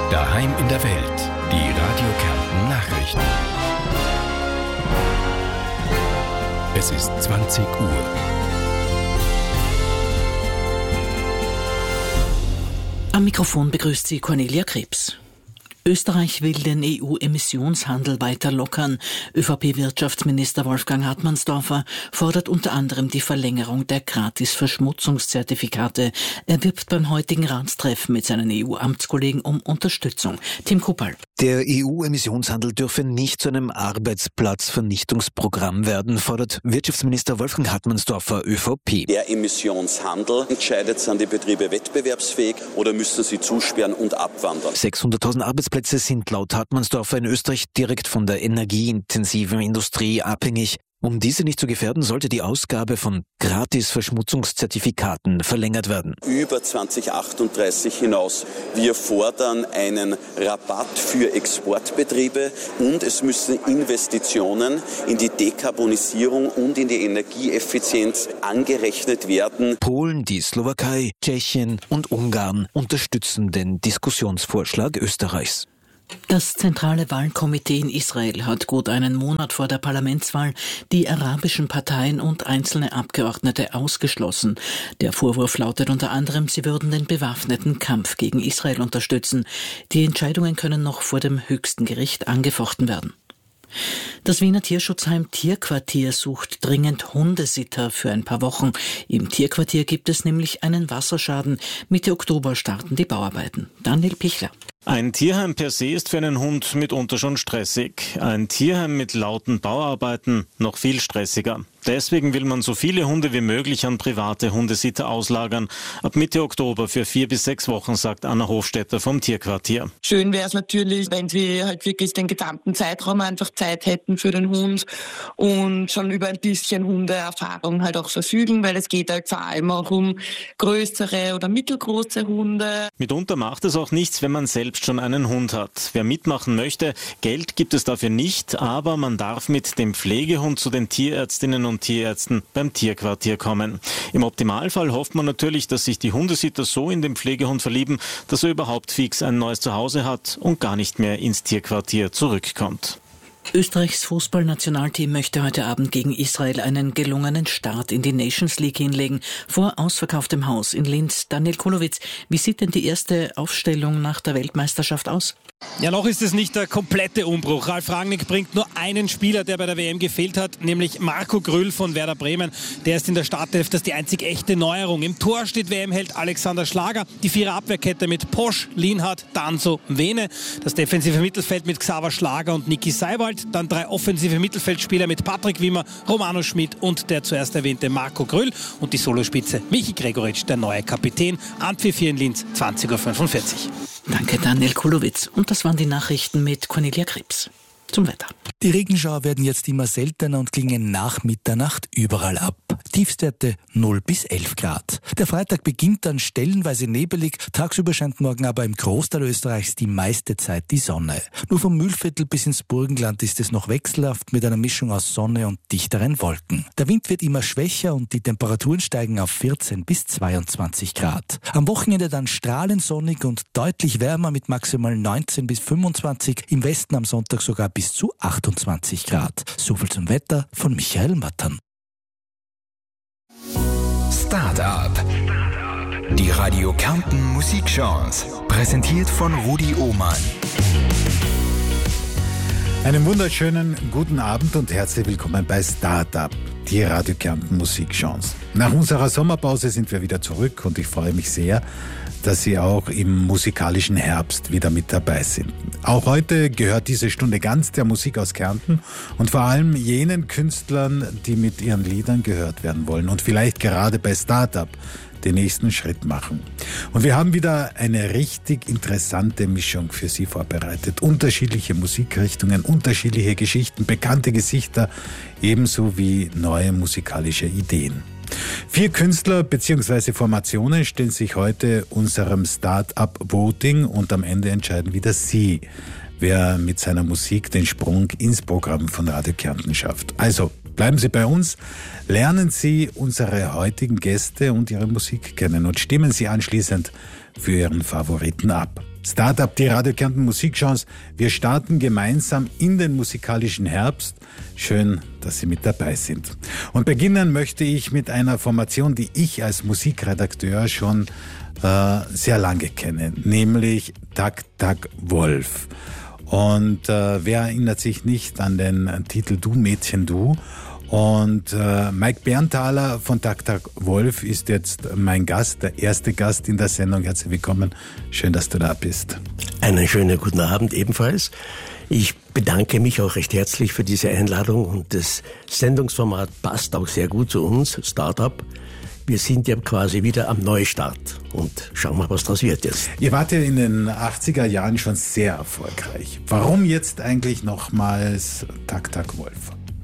Daheim in der Welt. Die Radio Kärnten Nachrichten. Es ist 20 Uhr. Am Mikrofon begrüßt sie Cornelia Krebs. Österreich will den EU-Emissionshandel weiter lockern. ÖVP-Wirtschaftsminister Wolfgang Hartmannsdorfer fordert unter anderem die Verlängerung der Gratis-Verschmutzungszertifikate. Er wirbt beim heutigen Ratstreffen mit seinen EU-Amtskollegen um Unterstützung. Tim Kuppal. Der EU-Emissionshandel dürfe nicht zu einem Arbeitsplatzvernichtungsprogramm werden, fordert Wirtschaftsminister Wolfgang Hartmannsdorfer, ÖVP. Der Emissionshandel entscheidet, sind die Betriebe wettbewerbsfähig oder müssen sie zusperren und abwandern. 600.000 Arbeitsplätze sind laut Hartmannsdorfer in Österreich direkt von der energieintensiven Industrie abhängig. Um diese nicht zu gefährden, sollte die Ausgabe von Gratis-Verschmutzungszertifikaten verlängert werden. Über 2038 hinaus. Wir fordern einen Rabatt für Exportbetriebe und es müssen Investitionen in die Dekarbonisierung und in die Energieeffizienz angerechnet werden. Polen, die Slowakei, Tschechien und Ungarn unterstützen den Diskussionsvorschlag Österreichs. Das zentrale Wahlkomitee in Israel hat gut einen Monat vor der Parlamentswahl die arabischen Parteien und einzelne Abgeordnete ausgeschlossen. Der Vorwurf lautet unter anderem, sie würden den bewaffneten Kampf gegen Israel unterstützen. Die Entscheidungen können noch vor dem höchsten Gericht angefochten werden. Das Wiener Tierschutzheim Tierquartier sucht dringend Hundesitter für ein paar Wochen. Im Tierquartier gibt es nämlich einen Wasserschaden. Mitte Oktober starten die Bauarbeiten. Daniel Pichler. Ein Tierheim per se ist für einen Hund mitunter schon stressig. Ein Tierheim mit lauten Bauarbeiten noch viel stressiger. Deswegen will man so viele Hunde wie möglich an private Hundesitter auslagern. Ab Mitte Oktober für 4 bis 6 Wochen, sagt Anna Hofstetter vom Tierquartier. Schön wäre es natürlich, wenn wir halt wirklich den gesamten Zeitraum einfach Zeit hätten für den Hund und schon über ein bisschen Hundeerfahrung halt auch verfügen, weil es geht halt vor allem auch um größere oder mittelgroße Hunde. Mitunter macht es auch nichts, wenn man selbst schon einen Hund hat. Wer mitmachen möchte, Geld gibt es dafür nicht, aber man darf mit dem Pflegehund zu den Tierärztinnen und Tierärzten beim Tierquartier kommen. Im Optimalfall hofft man natürlich, dass sich die Hundesitter so in den Pflegehund verlieben, dass er überhaupt fix ein neues Zuhause hat und gar nicht mehr ins Tierquartier zurückkommt. Österreichs Fußballnationalteam möchte heute Abend gegen Israel einen gelungenen Start in die Nations League hinlegen, vor ausverkauftem Haus in Linz. Daniel Kulowitz, wie sieht denn die erste Aufstellung nach der Weltmeisterschaft aus? Ja, noch ist es nicht der komplette Umbruch. Ralf Rangnick bringt nur einen Spieler, der bei der WM gefehlt hat, nämlich Marco Grüll von Werder Bremen. Der ist in der Startelf, das ist die einzig echte Neuerung. Im Tor steht WM-Held Alexander Schlager, die Vierer-Abwehrkette mit Posch, Lienhardt, Danso, Vene, das defensive Mittelfeld mit Xaver Schlager und Niki Seiwald, dann 3 offensive Mittelfeldspieler mit Patrick Wimmer, Romano Schmid und der zuerst erwähnte Marco Grüll und die Solospitze Michi Gregoritsch, der neue Kapitän. Anpfiff hier in Linz, 20.45 Uhr. Danke, Daniel Kulowitz. Und das waren die Nachrichten mit Cornelia Krebs. Zum Wetter. Die Regenschauer werden jetzt immer seltener und klingen nach Mitternacht überall ab. Tiefstwerte 0 bis 11 Grad. Der Freitag beginnt dann stellenweise nebelig. Tagsüber scheint morgen aber im Großteil Österreichs die meiste Zeit die Sonne. Nur vom Mühlviertel bis ins Burgenland ist es noch wechselhaft mit einer Mischung aus Sonne und dichteren Wolken. Der Wind wird immer schwächer und die Temperaturen steigen auf 14 bis 22 Grad. Am Wochenende dann strahlend sonnig und deutlich wärmer mit maximal 19 bis 25. Im Westen am Sonntag sogar bis zu 28 Grad. Soviel zum Wetter von Michael Mattern. Start-up. Die Radio Kärnten Musikchance. Präsentiert von Rudi Ohmann. Einen wunderschönen guten Abend und herzlich willkommen bei Start-up, die Radio Kärnten Musikchance. Nach unserer Sommerpause sind wir wieder zurück und ich freue mich sehr, dass Sie auch im musikalischen Herbst wieder mit dabei sind. Auch heute gehört diese Stunde ganz der Musik aus Kärnten und vor allem jenen Künstlern, die mit ihren Liedern gehört werden wollen und vielleicht gerade bei Start-up den nächsten Schritt machen. Und wir haben wieder eine richtig interessante Mischung für Sie vorbereitet. Unterschiedliche Musikrichtungen, unterschiedliche Geschichten, bekannte Gesichter, ebenso wie neue musikalische Ideen. 4 Künstler bzw. Formationen stellen sich heute unserem Start-up-Voting und am Ende entscheiden wieder Sie, wer mit seiner Musik den Sprung ins Programm von Radio Kärnten schafft. Also Bleiben Sie bei uns, lernen Sie unsere heutigen Gäste und ihre Musik kennen und stimmen Sie anschließend für Ihren Favoriten ab. Startup, die Radio Kärnten Musikchance. Wir starten gemeinsam in den musikalischen Herbst. Schön, dass Sie mit dabei sind. Und beginnen möchte ich mit einer Formation, die ich als Musikredakteur schon sehr lange kenne, nämlich Tak Tak Wolf. Und wer erinnert sich nicht an den Titel Du Mädchen Du? Und Mike Berntaler von Tak Tak Wolf ist jetzt mein Gast, der erste Gast in der Sendung. Herzlich willkommen. Schön, dass du da bist. Einen schönen guten Abend ebenfalls. Ich bedanke mich auch recht herzlich für diese Einladung und das Sendungsformat passt auch sehr gut zu uns, Startup. Wir sind ja quasi wieder am Neustart und schauen mal, was das wird jetzt. Ihr wart ja in den 80er Jahren schon sehr erfolgreich. Warum jetzt eigentlich nochmals Tak Tak Wolf?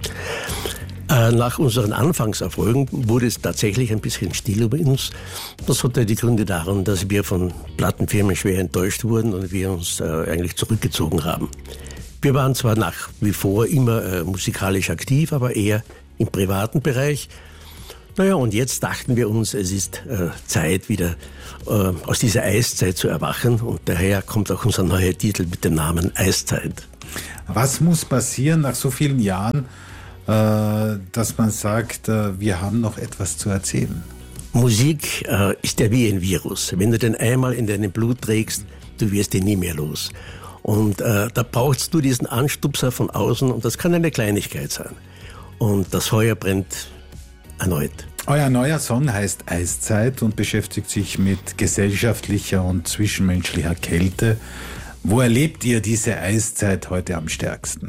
Nach unseren Anfangserfolgen wurde es tatsächlich ein bisschen still über uns. Das hatte die Gründe daran, dass wir von Plattenfirmen schwer enttäuscht wurden und wir uns eigentlich zurückgezogen haben. Wir waren zwar nach wie vor immer musikalisch aktiv, aber eher im privaten Bereich. Naja, und jetzt dachten wir uns, es ist Zeit, wieder aus dieser Eiszeit zu erwachen. Und daher kommt auch unser neuer Titel mit dem Namen Eiszeit. Was muss passieren nach so vielen Jahren, dass man sagt, wir haben noch etwas zu erzählen? Musik ist ja wie ein Virus. Wenn du den einmal in deinem Blut trägst, du wirst ihn nie mehr los. Und da brauchst du diesen Anstupser von außen und das kann eine Kleinigkeit sein. Und das Feuer brennt erneut. Euer neuer Song heißt Eiszeit und beschäftigt sich mit gesellschaftlicher und zwischenmenschlicher Kälte. Wo erlebt ihr diese Eiszeit heute am stärksten?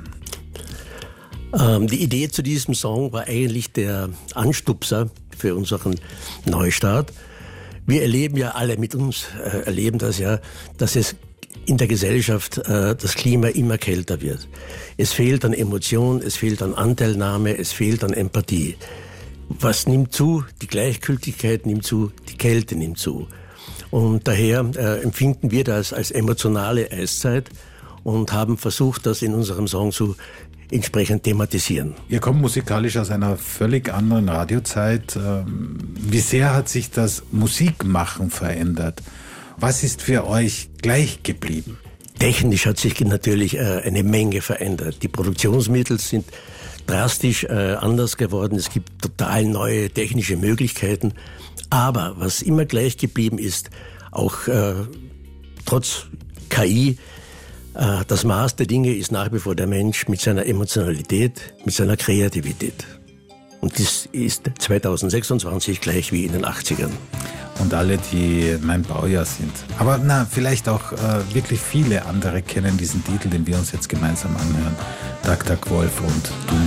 Die Idee zu diesem Song war eigentlich der Anstupser für unseren Neustart. Wir erleben ja alle mit uns, erleben das ja, dass es in der Gesellschaft das Klima immer kälter wird. Es fehlt an Emotion, es fehlt an Anteilnahme, es fehlt an Empathie. Was nimmt zu? Die Gleichgültigkeit nimmt zu, die Kälte nimmt zu. Und daher empfinden wir das als emotionale Eiszeit und haben versucht, das in unserem Song zu entsprechend thematisieren. Ihr kommt musikalisch aus einer völlig anderen Radiozeit. Wie sehr hat sich das Musikmachen verändert? Was ist für euch gleich geblieben? Technisch hat sich natürlich eine Menge verändert. Die Produktionsmittel sind drastisch anders geworden. Es gibt total neue technische Möglichkeiten. Aber was immer gleich geblieben ist, auch trotz KI, das Maß der Dinge ist nach wie vor der Mensch mit seiner Emotionalität, mit seiner Kreativität. Und das ist 2026 gleich wie in den 80ern. Und alle, die mein Baujahr sind. Aber vielleicht auch wirklich viele andere kennen diesen Titel, den wir uns jetzt gemeinsam anhören. Tak Tak Wolf und Du